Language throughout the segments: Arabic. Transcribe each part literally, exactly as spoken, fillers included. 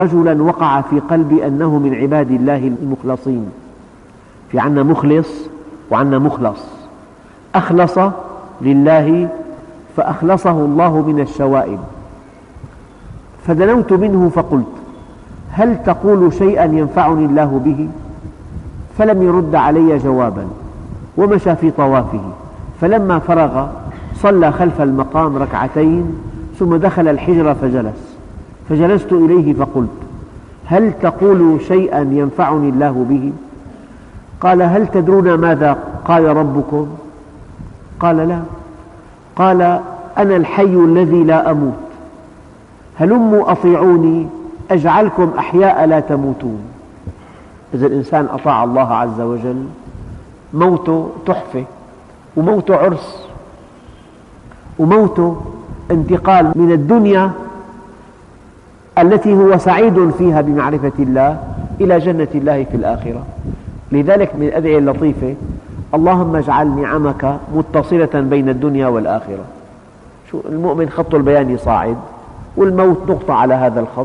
رجلا وقع في قلبي أنه من عباد الله المخلصين. في عنا مخلص وعنا مخلص. أخلص لله فأخلصه الله من الشوائب. فدنوت منه فقلت: هل تقول شيئا ينفعني الله به؟ فلم يرد علي جوابا، ومشى في طوافه. فلما فرغ صلى خلف المقام ركعتين، ثم دخل الحجر فجلس. فجلست إليه فقلت: هل تقول شيئا ينفعني الله به؟ قال: هل تدرون ماذا قال ربكم؟ قال: لا. قال: أنا الحي الذي لا أموت، هلموا أطيعوني أجعلكم أحياء لا تموتون. إذا الإنسان أطاع الله عز وجل موته تحفة، وموته عرس، وموته انتقال من الدنيا التي هو سعيد فيها بمعرفة الله إلى جنة الله في الآخرة. لذلك من الأدعية اللطيفة: اللهم اجعل نعمك متصلة بين الدنيا والآخرة. شو المؤمن خط البياني صاعد، والموت نقطة على هذا الخط.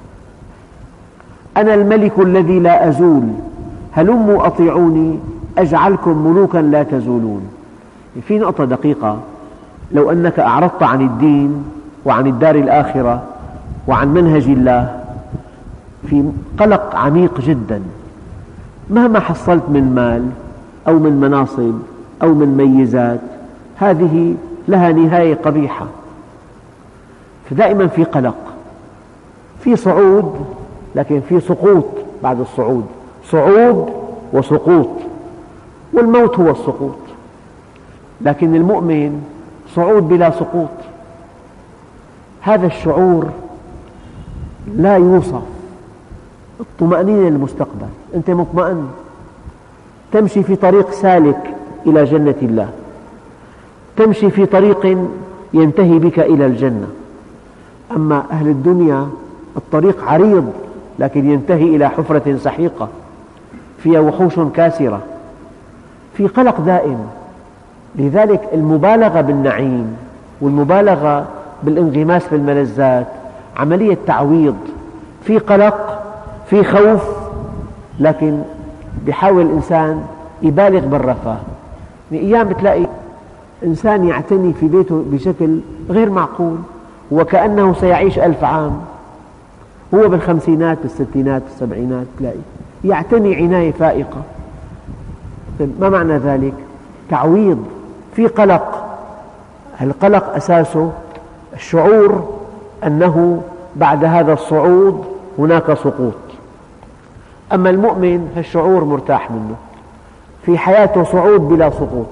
أنا الملك الذي لا أزول، هلموا أطيعوني أجعلكم ملوكا لا تزولون. في نقطة دقيقة: لو أنك أعرضت عن الدين وعن الدار الآخرة وعن منهج الله في قلق عميق جدا. مهما حصلت من مال أو من مناصب أو من ميزات، هذه لها نهاية قبيحة، فدائما في قلق. في صعود لكن في سقوط بعد الصعود، صعود وسقوط، والموت هو السقوط. لكن المؤمن صعود بلا سقوط. هذا الشعور لا يوصف. الطمأنينة للمستقبل، أنت مطمئن، تمشي في طريق سالك إلى جنة الله، تمشي في طريق ينتهي بك إلى الجنة. أما أهل الدنيا الطريق عريض لكن ينتهي إلى حفرة سحيقة فيها وحوش كاسرة، في قلق دائم. لذلك المبالغة بالنعيم والمبالغة بالانغماس في الملذات عملية تعويض. في قلق، في خوف، لكن بيحاول الإنسان يبالغ بالرفاه. أيام بتلاقي إنسان يعتني في بيته بشكل غير معقول، وكأنه سيعيش ألف عام. هو بالخمسينات بالستينات بالسبعينات تلاقي يعتني عناية فائقة. ما معنى ذلك؟ تعويض. في قلق، القلق أساسه الشعور أنه بعد هذا الصعود هناك سقوط. أما المؤمن هالشعور مرتاح منه، في حياته صعود بلا سقوط،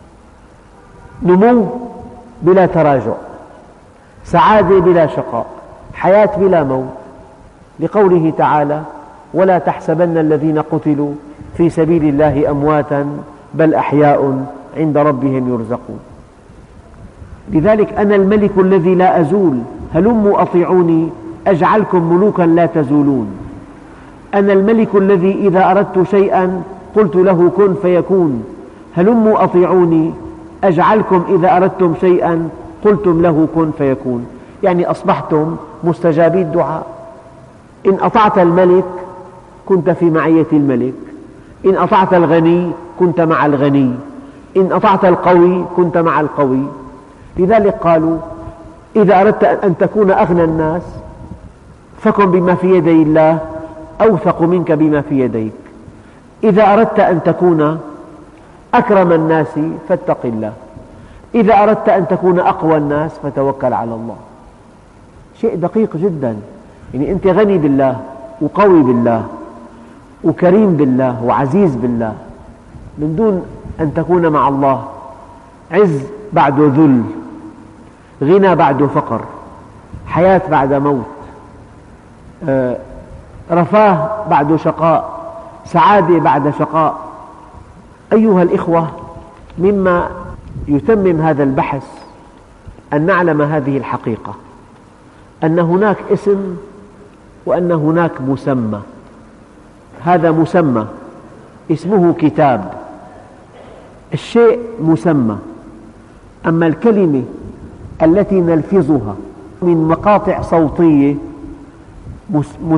نمو بلا تراجع، سعادة بلا شقاء، حياة بلا موت. لقوله تعالى: ولا تحسبن الذين قتلوا في سبيل الله أمواتا بل أحياء عند ربهم يرزقون. لذلك أنا الملك الذي لا أزول، هلموا أطيعوني أجعلكم ملوكا لا تزولون. أنا الملك الذي إذا أردت شيئا قلت له كن فيكون، هلموا أطيعوني أجعلكم إذا أردتم شيئا قلتم له كن فيكون. يعني أصبحتم مستجابي الدعاء. إن أطعت الملك كنت في معية الملك، إن أطعت الغني كنت مع الغني، إن أطعت القوي كنت مع القوي. لذلك قالوا: إذا أردت أن تكون أغنى الناس فكن بما في يدي الله أوثق منك بما في يديك. إذا أردت أن تكون أكرم الناس فاتق الله. إذا أردت أن تكون أقوى الناس فتوكل على الله. شيء دقيق جدا. يعني أنت غني بالله وقوي بالله وكريم بالله وعزيز بالله، من دون أن تكون مع الله عز بعده ذل، غنى بعده فقر، حياة بعد موت، رفاه بعد شقاء، سعادة بعد شقاء. أيها الإخوة، مما يتمم هذا البحث أن نعلم هذه الحقيقة: أن هناك اسم وأن هناك مسمى. هذا مسمى اسمه كتاب، الشيء مسمى. أما الكلمة التي نلفظها من مقاطع صوتية